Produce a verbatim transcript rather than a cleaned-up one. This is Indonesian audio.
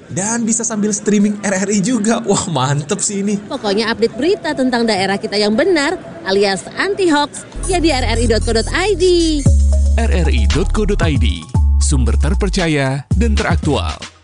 Dan bisa sambil streaming R R I juga. Wah, mantep sih ini. Pokoknya update berita tentang daerah kita yang benar alias anti-hoax ya di r r i dot co dot i d. r r i dot co dot i d, sumber terpercaya dan teraktual.